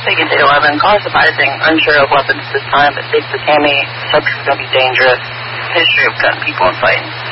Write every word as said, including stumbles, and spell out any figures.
taking Date eleven. Call surprising, unsure of weapons this time, but thinks the Tammy subject is going to be dangerous. History of cutting people and fighting.